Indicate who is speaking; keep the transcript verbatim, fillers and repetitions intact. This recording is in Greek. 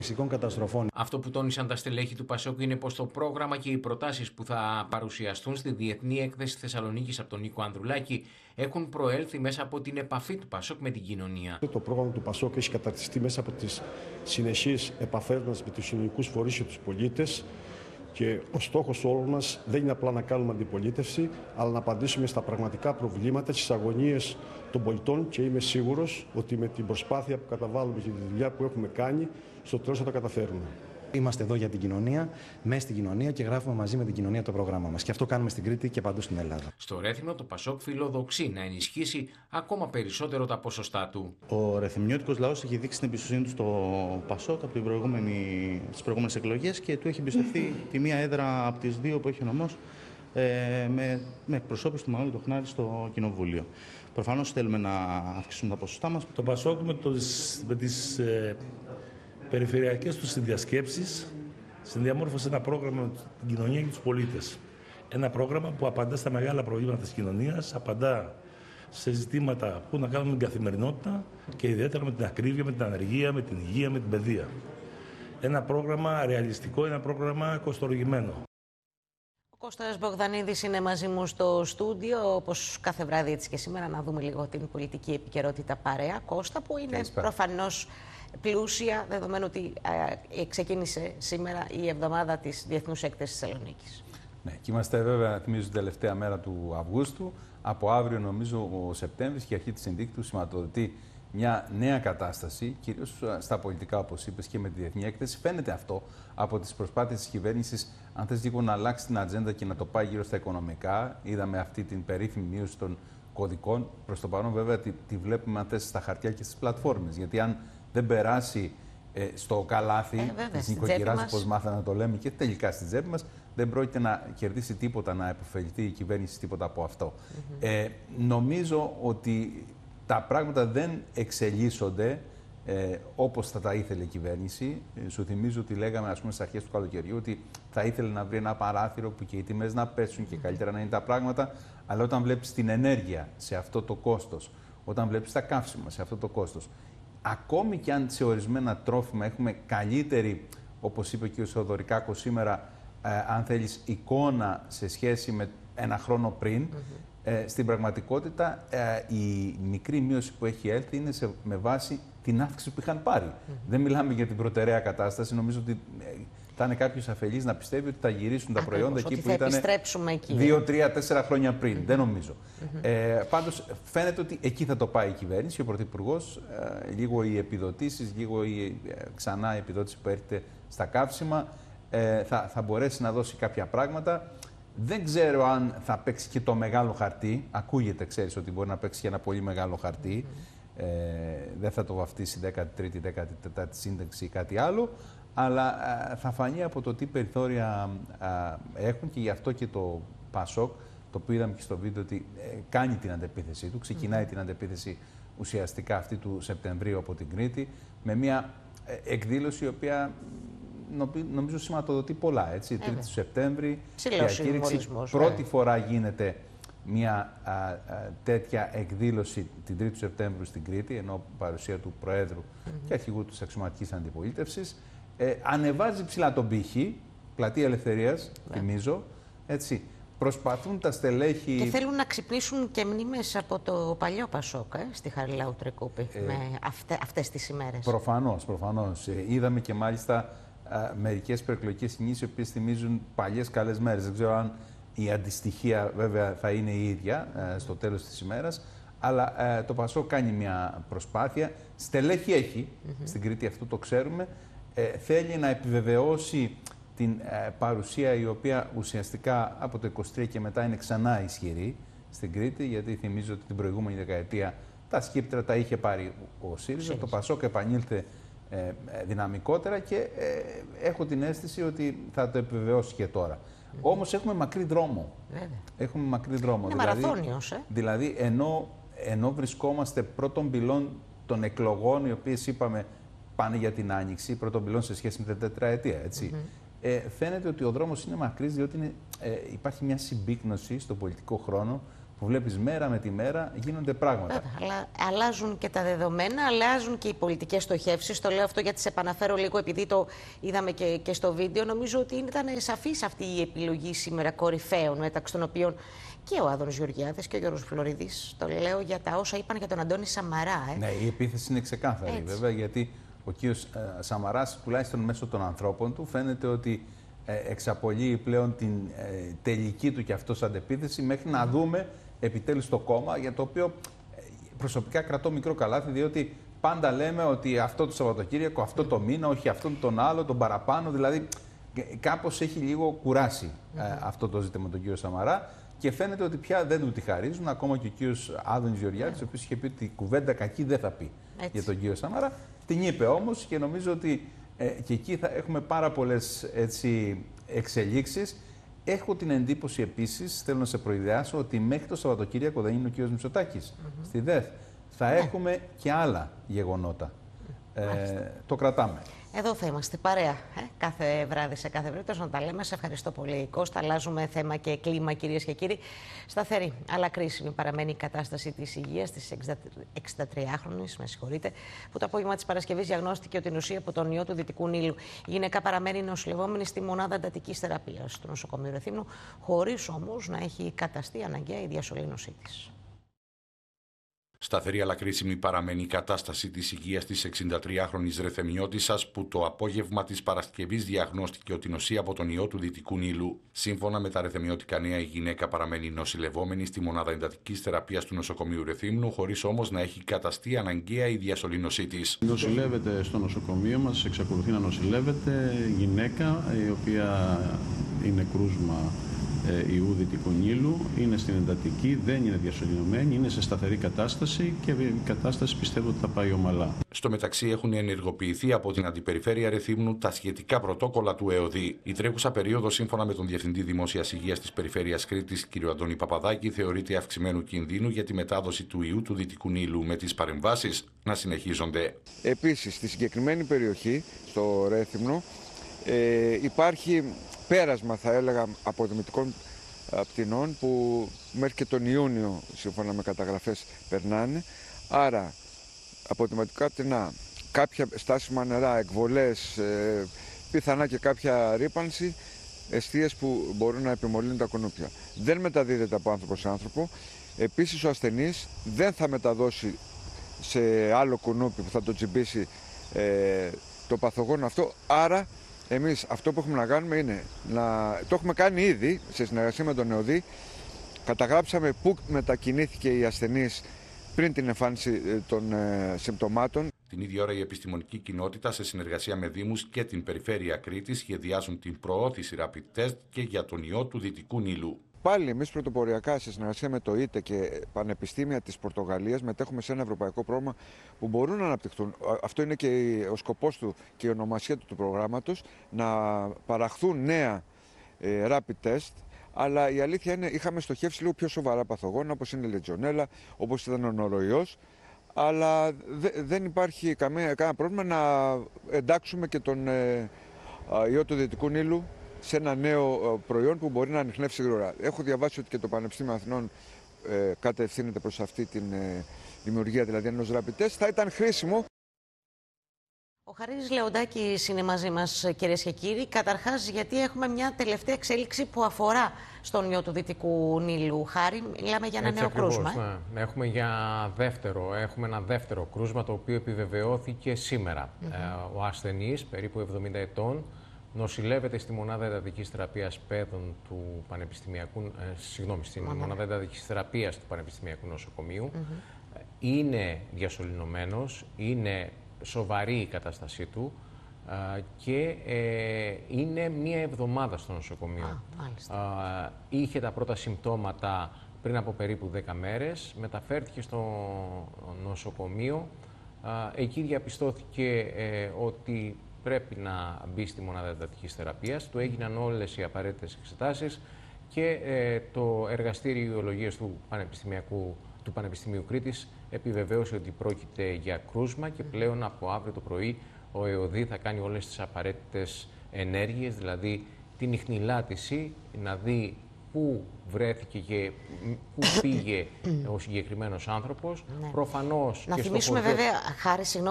Speaker 1: Καταστροφών.
Speaker 2: Αυτό που τόνισαν τα στελέχη του Πασόκ είναι πως το πρόγραμμα και οι προτάσεις που θα παρουσιαστούν στη Διεθνή Έκθεση Θεσσαλονίκης από τον Νίκο Ανδρουλάκη έχουν προέλθει μέσα από την επαφή του Πασόκ με την κοινωνία.
Speaker 1: Το πρόγραμμα του Πασόκ έχει καταρτιστεί μέσα από τις συνεχείς επαφές μας με τους κοινωνικούς φορείς και τους πολίτες. Και ο στόχος όλων μας δεν είναι απλά να κάνουμε αντιπολίτευση, αλλά να απαντήσουμε στα πραγματικά προβλήματα, στις αγωνίες των πολιτών, και είμαι σίγουρος ότι με την προσπάθεια που καταβάλουμε και τη δουλειά που έχουμε κάνει, στο τέλος θα τα καταφέρουμε.
Speaker 3: Είμαστε εδώ για την κοινωνία, μέσα στην κοινωνία, και γράφουμε μαζί με την κοινωνία το πρόγραμμά μας. Και αυτό κάνουμε στην Κρήτη και παντού στην Ελλάδα.
Speaker 2: Στο Ρέθυμνο το Πασόκ φιλοδοξεί να ενισχύσει ακόμα περισσότερο τα ποσοστά του.
Speaker 4: Ο ρεθυμνιώτικος λαός έχει δείξει την εμπιστοσύνη του στο Πασόκ από τις προηγούμενες εκλογές και του έχει εμπιστευτεί τη μία έδρα από τις δύο που έχει ο νομός ε, με, με εκπροσώπηση του Μανώλη Τοχνάρη στο Κοινοβούλιο. Προφανώς θέλουμε να αυξήσουμε τα ποσοστά μας.
Speaker 5: Το Πασόκ με, το, με τις ε, περιφερειακές του συνδιασκέψεις συνδιαμόρφωσε ένα πρόγραμμα με την κοινωνία και τους πολίτες. Ένα πρόγραμμα που απαντά στα μεγάλα προβλήματα της κοινωνίας, απαντά σε ζητήματα που έχουν να κάνουν με την καθημερινότητα και ιδιαίτερα με την ακρίβεια, με την ανεργία, με την υγεία, με την παιδεία. Ένα πρόγραμμα ρεαλιστικό, ένα πρόγραμμα κοστολογημένο.
Speaker 6: Ο Κώστας Μπογδανίδης είναι μαζί μου στο στούντιο, όπως κάθε βράδυ έτσι και σήμερα, να δούμε λίγο την πολιτική επικαιρότητα παρέα. Κώστα, που είναι προφανώς πλούσια, δεδομένου ότι ε, ξεκίνησε σήμερα η εβδομάδα της Διεθνούς Έκθεσης Θεσσαλονίκης.
Speaker 7: Ναι, και είμαστε βέβαια, θυμίζω, την τελευταία μέρα του Αυγούστου. Από αύριο, νομίζω, ο Σεπτέμβρης και η αρχή της συνθήκης του σηματοδοτεί μια νέα κατάσταση, κυρίως στα πολιτικά, όπως είπες, και με τη Διεθνή Έκθεση. Φαίνεται αυτό από τις προσπάθειες της κυβέρνησης, αν θες λίγο να αλλάξει την ατζέντα και να το πάει γύρω στα οικονομικά. Είδαμε αυτή την περίφημη μείωση των κωδικών. Προς το παρόν, βέβαια, τη, τη βλέπουμε, αν θες, στα χαρτιά και στις πλατφόρμες. Γιατί αν δεν περάσει ε, στο καλάθι ε, της νοικοκυράς, όπως μάθαμε να το λέμε, και τελικά στη τσέπη μας, δεν πρόκειται να κερδίσει τίποτα, να επωφεληθεί η κυβέρνηση τίποτα από αυτό. Mm-hmm. ε, νομίζω ότι τα πράγματα δεν εξελίσσονται ε, όπως θα τα ήθελε η κυβέρνηση. Ε, σου θυμίζω ότι λέγαμε, ας πούμε, στις αρχές του καλοκαιριού ότι θα ήθελε να βρει ένα παράθυρο που και οι τιμές να πέσουν και καλύτερα να είναι τα πράγματα. Αλλά όταν βλέπεις την ενέργεια σε αυτό το κόστος, όταν βλέπεις τα καύσιμα σε αυτό το κόστος, ακόμη και αν σε ορισμένα τρόφιμα έχουμε καλύτερη, όπως είπε και ο Θεοδωρικάκος σήμερα, ε, αν θέλεις, εικόνα σε σχέση με ένα χρόνο πριν, mm-hmm. ε, στην πραγματικότητα ε, η μικρή μείωση που έχει έλθει είναι σε, με βάση την αύξηση που είχαν πάρει. Mm-hmm. Δεν μιλάμε για την προτεραία κατάσταση. Νομίζω ότι ε, θα είναι κάποιος αφελής να πιστεύει ότι θα γυρίσουν τα προϊόντα εκεί που ήταν δύο, τρία, τέσσερα χρόνια πριν. Mm-hmm. Δεν νομίζω. Mm-hmm. Ε, πάντως φαίνεται ότι εκεί θα το πάει η κυβέρνηση, ο Πρωθυπουργός, ε, λίγο οι επιδοτήσεις, λίγο η, ε, ξανά η επιδότηση που έρχεται στα καύσιμα, ε, θα, θα μπορέσει να δώσει κάποια πράγματα. Δεν ξέρω αν θα παίξει και το μεγάλο χαρτί. Ακούγεται, ξέρεις, ότι μπορεί να παίξει και ένα πολύ μεγάλο χαρτί. Mm-hmm. ε, δεν θα το βαφτίσει δέκατη τρίτη, δέκατη τέταρτη σύνταξη ή κάτι άλλο. Αλλά α, θα φανεί από το τι περιθώρια α, έχουν, και γι' αυτό και το Πασόκ, το οποίο είδαμε και στο βίντεο, ότι ε, κάνει την αντεπίθεσή του, ξεκινάει mm-hmm. την αντεπίθεση ουσιαστικά αυτή του Σεπτεμβρίου από την Κρήτη, με μια ε, εκδήλωση η οποία νομίζω σηματοδοτεί πολλά. Έτσι. Τρίτη του Σεπτέμβρη, διακήρυξη. Πρώτη φορά γίνεται μια α, α, τέτοια εκδήλωση την Τρίτη του Σεπτέμβρη στην Κρήτη, ενώ παρουσία του Προέδρου mm-hmm. και αρχηγού της αξιωματικής αντιπολίτευσης. Ε, ανεβάζει ψηλά τον πύχη, πλατεία Ελευθερίας, yeah. θυμίζω, έτσι. Προσπαθούν τα στελέχη...
Speaker 6: Και θέλουν να ξυπνήσουν και μνήμες από το παλιό Πασόκ, ε, στη Χαριλάου Τρικούπη, ε, με αυτέ, αυτές τις ημέρες.
Speaker 7: Προφανώς, προφανώς. Ε, είδαμε και μάλιστα α, μερικές προεκλογικές κινήσεις, οι οποίες θυμίζουν παλιές καλές μέρες. Δεν ξέρω αν η αντιστοιχεία βέβαια θα είναι η ίδια α, στο τέλος της ημέρας, αλλά α, το Πασόκ κάνει μια προσπάθεια. Στελέχη έχει, mm-hmm. στην Κρήτη, αυτό το ξέρουμε. Ε, θέλει να επιβεβαιώσει την ε, παρουσία, η οποία ουσιαστικά από το είκοσι τρία και μετά είναι ξανά ισχυρή στην Κρήτη, γιατί θυμίζω ότι την προηγούμενη δεκαετία τα σκύπτρα τα είχε πάρει ο ΣΥΡΙΖΑ, το Πασόκ επανήλθε ε, δυναμικότερα και ε, έχω την αίσθηση ότι θα το επιβεβαιώσει και τώρα. Mm-hmm. Όμως έχουμε μακρύ δρόμο. Βέβαια. Έχουμε μακρύ δρόμο.
Speaker 6: Είναι
Speaker 7: δηλαδή,
Speaker 6: μαραθώνιος, ε?
Speaker 7: Δηλαδή, ενώ, ενώ βρισκόμαστε πρώτων πυλών των εκλογών, οι οποίες είπαμε πάνε για την Άνοιξη, πρώτον πυλών σε σχέση με την τετραετία, έτσι. Mm-hmm. ε, φαίνεται ότι ο δρόμος είναι μακρύς, διότι είναι, ε, υπάρχει μια συμπίκνωση στον πολιτικό χρόνο που βλέπεις μέρα με τη μέρα γίνονται πράγματα.
Speaker 6: Βέβαια, αλλά αλλάζουν και τα δεδομένα, αλλάζουν και οι πολιτικές στοχεύσεις. Το λέω αυτό γιατί σε επαναφέρω λίγο, επειδή το είδαμε και, και στο βίντεο. Νομίζω ότι ήταν σαφής αυτή η επιλογή σήμερα κορυφαίων, μεταξύ των οποίων και ο Άδωνης Γεωργιάδης και ο Γιώργος Φλωρίδης. Το λέω για τα όσα είπαν για τον Αντώνη Σαμαρά. Ε.
Speaker 7: Ναι, η επίθεση είναι ξεκάθαρη,
Speaker 6: Έτσι.
Speaker 7: βέβαια, γιατί ο κύριος ε, Σαμαράς, τουλάχιστον μέσω των ανθρώπων του, φαίνεται ότι ε, εξαπολύει πλέον την ε, τελική του και αυτός αντεπίθεση, μέχρι να δούμε επιτέλους το κόμμα, για το οποίο ε, προσωπικά κρατώ μικρό καλάθι, διότι πάντα λέμε ότι αυτό το Σαββατοκύριακο, αυτό το μήνα, όχι αυτόν τον άλλο, τον παραπάνω, δηλαδή κάπως έχει λίγο κουράσει ε, αυτό το ζήτημα με τον κύριο Σαμαρά. Και φαίνεται ότι πια δεν του τη χαρίζουν, ακόμα και ο κύριος Άδωνης Γεωργιάδης, ο οποίος είχε πει ότι κουβέντα κακή δεν θα πει
Speaker 6: Έτσι.
Speaker 7: για τον κύριο Σαμαρά. Την είπε όμως και νομίζω ότι ε, και εκεί θα έχουμε πάρα πολλές έτσι, εξελίξεις. Έχω την εντύπωση επίσης, θέλω να σε προειδεάσω, ότι μέχρι το Σαββατοκύριακο δεν είναι ο κύριος Μητσοτάκης mm-hmm. στη ΔΕΘ. Θα yeah. έχουμε και άλλα γεγονότα. Ε, το κρατάμε.
Speaker 6: Εδώ θα είμαστε παρέα ε, κάθε βράδυ σε κάθε περίπτωση να τα λέμε. Σε ευχαριστώ πολύ, Κώστα. Αλλάζουμε θέμα και κλίμα, κυρίες και κύριοι. Σταθερή αλλά κρίσιμη παραμένει η κατάσταση της υγείας της εξηντατριάχρονης, με συγχωρείτε, που το απόγευμα της Παρασκευής διαγνώστηκε ότι νοσεί από τον ιό του Δυτικού Νείλου. Η γυναίκα παραμένει νοσηλευόμενη στη μονάδα εντατικής θεραπείας του νοσοκομείου Ρεθύμνου, χωρίς όμως να έχει καταστεί αναγκαία η διασωλήνωσή της.
Speaker 8: Σταθερή αλλά κρίσιμη παραμένει η κατάσταση της υγείας της εξηντατριάχρονης Ρεθεμιώτισσας, που το απόγευμα της Παρασκευής διαγνώστηκε ότι νοσεί από τον ιό του Δυτικού Νείλου. Σύμφωνα με τα ρεθεμιώτικα νέα, η γυναίκα παραμένει νοσηλευόμενη στη μονάδα εντατικής θεραπείας του νοσοκομείου Ρεθύμνου, χωρίς όμως να έχει καταστεί αναγκαία η διασωλήνωσή της.
Speaker 9: Νοσηλεύεται στο νοσοκομείο μας, εξακολουθεί να νοσηλεύεται γυναίκα, η οποία είναι κρούσμα ιού Δυτικού Νείλου, είναι στην εντατική, δεν είναι διασωληνωμένη, είναι σε σταθερή κατάσταση και η κατάσταση πιστεύω ότι θα πάει ομαλά.
Speaker 8: Στο μεταξύ έχουν ενεργοποιηθεί από την Αντιπεριφέρεια Ρεθύμνου τα σχετικά πρωτόκολλα του ΕΟΔΗ. Η τρέχουσα περίοδο, σύμφωνα με τον Διευθυντή Δημόσιας Υγείας της Περιφέρειας Κρήτης, κ. Αντώνη Παπαδάκη, θεωρείται αυξημένου κινδύνου για τη μετάδοση του ιού του Δυτικού Νείλου, με τις παρεμβάσεις να συνεχίζονται.
Speaker 10: Επίσης, στη συγκεκριμένη περιοχή, στο Ρέθυμνο, ε, υπάρχει πέρασμα, θα έλεγα, αποδημητικών πτηνών που μέχρι και τον Ιούνιο, σύμφωνα με καταγραφές, περνάνε. Άρα, αποδημητικά πτηνά, κάποια στάσιμα νερά, εκβολές, ε, πιθανά και κάποια ρύπανση, εστίες που μπορούν να επιμολύνουν τα κουνούπια. Δεν μεταδίδεται από άνθρωπο σε άνθρωπο. Επίσης, ο ασθενής δεν θα μεταδώσει σε άλλο κουνούπι που θα το τσιμπήσει ε, το παθογόνο αυτό. Άρα, εμείς αυτό που έχουμε να κάνουμε είναι, να, το έχουμε κάνει ήδη σε συνεργασία με τον ΕΟΔΗ, καταγράψαμε πού μετακινήθηκε η ασθενής πριν την εμφάνιση των ε, συμπτωμάτων.
Speaker 8: Την ίδια ώρα η επιστημονική κοινότητα, σε συνεργασία με Δήμους και την Περιφέρεια Κρήτης, σχεδιάζουν την προώθηση rapid test και για τον ιό του Δυτικού Νείλου.
Speaker 10: Πάλι εμείς πρωτοποριακά, σε συνεργασία με το ΙΤΕ και πανεπιστήμια της Πορτογαλίας, μετέχουμε σε ένα ευρωπαϊκό πρόγραμμα που μπορούν να αναπτυχθούν. Αυτό είναι και ο σκοπός του και η ονομασία του, του προγράμματος, να παραχθούν νέα ε, rapid test. Αλλά η αλήθεια είναι, είχαμε στοχεύσει λίγο πιο σοβαρά παθογόνα, όπως είναι η λετζονέλα, όπως ήταν ο νοροϊός. Αλλά δε, δεν υπάρχει καμία, κανένα πρόβλημα να εντάξουμε και τον ε, ιό του Δυτικού Νείλου σε ένα νέο προϊόν που μπορεί να ανιχνεύσει γρήγορα. Έχω διαβάσει ότι και το Πανεπιστήμιο Αθηνών ε, κατευθύνεται προς αυτή τη ε, δημιουργία, δηλαδή ενός rapid test. Θα ήταν χρήσιμο.
Speaker 6: Ο Χαρίς Λεοντάκης είναι μαζί μας, κυρίες και κύριοι. Καταρχάς, γιατί έχουμε μια τελευταία εξέλιξη που αφορά στον ιό του Δυτικού Νείλου. Χάρη, μιλάμε για ένα
Speaker 11: Έτσι
Speaker 6: νέο
Speaker 11: ακριβώς,
Speaker 6: κρούσμα.
Speaker 11: Ναι. Έχουμε, για δεύτερο, έχουμε ένα δεύτερο κρούσμα, το οποίο επιβεβαιώθηκε σήμερα. Mm-hmm. ε, ο ασθενής, περίπου εβδομήντα ετών, νοσηλεύεται στη μονάδα εντατικής θεραπείας παιδών του Πανεπιστημιακού, ε, συγγνώμη, στη mm-hmm. μονάδα εντατικής θεραπείας του Πανεπιστημιακού Νοσοκομείου. Mm-hmm. Είναι διασωληνωμένος, είναι σοβαρή η κατάστασή του α, και ε, είναι μία εβδομάδα στο νοσοκομείο. Α, α, είχε τα πρώτα συμπτώματα πριν από περίπου δέκα μέρες, μεταφέρθηκε στο νοσοκομείο. Α, εκεί διαπιστώθηκε ε, ότι πρέπει να μπει στη μονάδα εντατικής θεραπείας. Του έγιναν όλες οι απαραίτητες εξετάσεις και ε, το εργαστήριο ιολογίας του Πανεπιστημιακού του Πανεπιστημίου Κρήτης επιβεβαίωσε ότι πρόκειται για κρούσμα και πλέον από αύριο το πρωί ο ΕΟΔΗ θα κάνει όλες τις απαραίτητες ενέργειες, δηλαδή την ιχνηλάτηση, να δει πού βρέθηκε και πού πήγε ο συγκεκριμένος άνθρωπος.
Speaker 6: Ναι.
Speaker 11: Προφανώς
Speaker 6: να
Speaker 11: και
Speaker 6: θυμίσουμε
Speaker 11: στο χωριό...
Speaker 6: βέβαια, Χάρη, συγγνώμη